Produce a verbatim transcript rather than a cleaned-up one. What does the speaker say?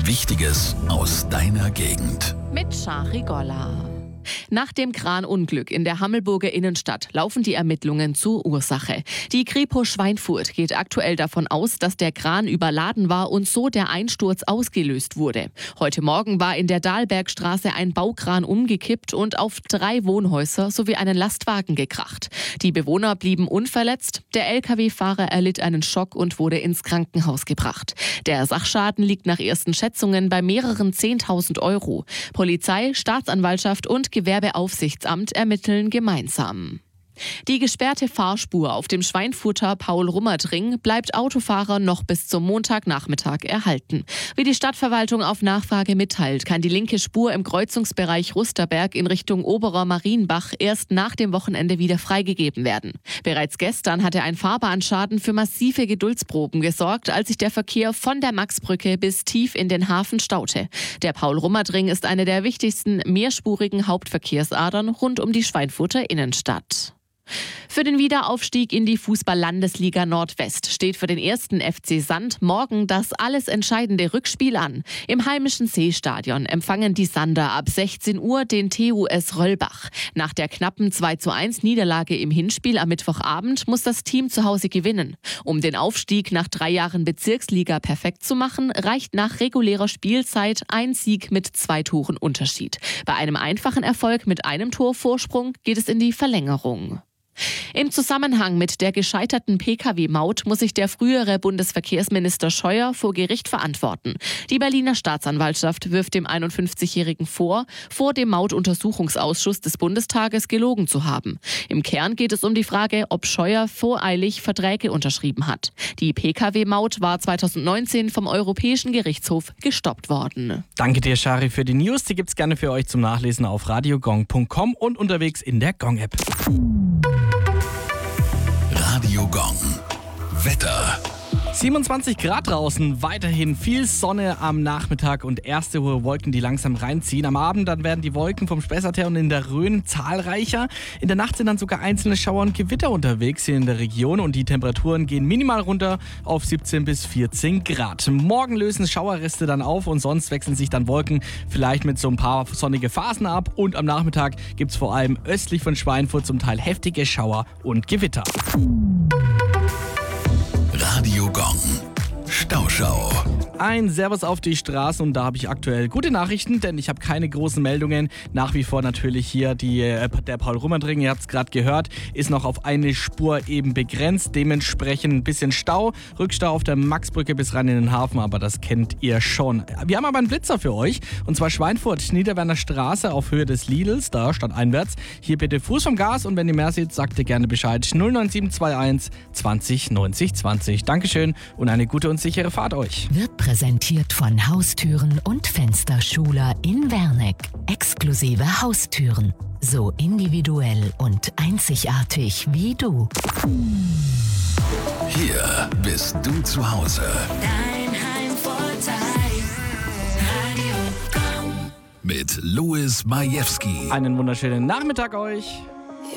Wichtiges aus deiner Gegend. Mit Shari Golla. Nach dem Kranunglück in der Hammelburger Innenstadt laufen die Ermittlungen zur Ursache. Die Kripo Schweinfurt geht aktuell davon aus, dass der Kran überladen war und so der Einsturz ausgelöst wurde. Heute Morgen war in der Dahlbergstraße ein Baukran umgekippt und auf drei Wohnhäuser sowie einen Lastwagen gekracht. Die Bewohner blieben unverletzt. Der L K W-Fahrer erlitt einen Schock und wurde ins Krankenhaus gebracht. Der Sachschaden liegt nach ersten Schätzungen bei mehreren zehntausend Euro. Polizei, Staatsanwaltschaft und Gewerbeaufsichtsamt ermitteln gemeinsam. Die gesperrte Fahrspur auf dem Schweinfurter Paul-Rummert-Ring bleibt Autofahrern noch bis zum Montagnachmittag erhalten. Wie die Stadtverwaltung auf Nachfrage mitteilt, kann die linke Spur im Kreuzungsbereich Rusterberg in Richtung Oberer Marienbach erst nach dem Wochenende wieder freigegeben werden. Bereits gestern hatte ein Fahrbahnschaden für massive Geduldsproben gesorgt, als sich der Verkehr von der Maxbrücke bis tief in den Hafen staute. Der Paul-Rummert-Ring ist eine der wichtigsten mehrspurigen Hauptverkehrsadern rund um die Schweinfurter Innenstadt. Für den Wiederaufstieg in die Fußball-Landesliga Nordwest steht für den ersten F C Sand morgen das alles entscheidende Rückspiel an. Im heimischen Seestadion empfangen die Sander ab sechzehn Uhr den T U S Röllbach. Nach der knappen zwei zu eins Niederlage im Hinspiel am Mittwochabend muss das Team zu Hause gewinnen. Um den Aufstieg nach drei Jahren Bezirksliga perfekt zu machen, reicht nach regulärer Spielzeit ein Sieg mit zwei Toren Unterschied. Bei einem einfachen Erfolg mit einem Tor Vorsprung geht es in die Verlängerung. Im Zusammenhang mit der gescheiterten P K W-Maut muss sich der frühere Bundesverkehrsminister Scheuer vor Gericht verantworten. Die Berliner Staatsanwaltschaft wirft dem einundfünfzigjährigen vor, vor dem Mautuntersuchungsausschuss des Bundestages gelogen zu haben. Im Kern geht es um die Frage, ob Scheuer voreilig Verträge unterschrieben hat. Die P K W-Maut war zweitausendneunzehn vom Europäischen Gerichtshof gestoppt worden. Danke dir, Shari, für die News. Die gibt's gerne für euch zum Nachlesen auf radiogong punkt com und unterwegs in der Gong-App. Radio Gong. Wetter. siebenundzwanzig Grad draußen, weiterhin viel Sonne am Nachmittag und erste hohe Wolken, die langsam reinziehen. Am Abend dann werden die Wolken vom Spessart her und in der Rhön zahlreicher. In der Nacht sind dann sogar einzelne Schauer und Gewitter unterwegs hier in der Region und die Temperaturen gehen minimal runter auf siebzehn bis vierzehn Grad. Morgen lösen Schauerreste dann auf und sonst wechseln sich dann Wolken vielleicht mit so ein paar sonnige Phasen ab und am Nachmittag gibt es vor allem östlich von Schweinfurt zum Teil heftige Schauer und Gewitter. Radio Gong. Stauschau. Ein Servus auf die Straßen und da habe ich aktuell gute Nachrichten, denn ich habe keine großen Meldungen. Nach wie vor natürlich hier die, äh, der Paul-Rummert-Ring, ihr habt es gerade gehört, ist noch auf eine Spur eben begrenzt. Dementsprechend ein bisschen Stau, Rückstau auf der Maxbrücke bis rein in den Hafen, aber das kennt ihr schon. Wir haben aber einen Blitzer für euch und zwar Schweinfurt, Niederwerner Straße auf Höhe des Lidls, da stadteinwärts. Hier bitte Fuß vom Gas und wenn ihr mehr seht, sagt ihr gerne Bescheid. null neun sieben zwei eins zwanzig neunzig zwanzig. Dankeschön und eine gute und sichere Fahrt euch. Wird präsentiert von Haustüren und Fensterschuler in Werneck. Exklusive Haustüren. So individuell und einzigartig wie du. Hier bist du zu Hause. Dein Heimvorteil. Radio Gong. Mit Louis Majewski. Einen wunderschönen Nachmittag euch.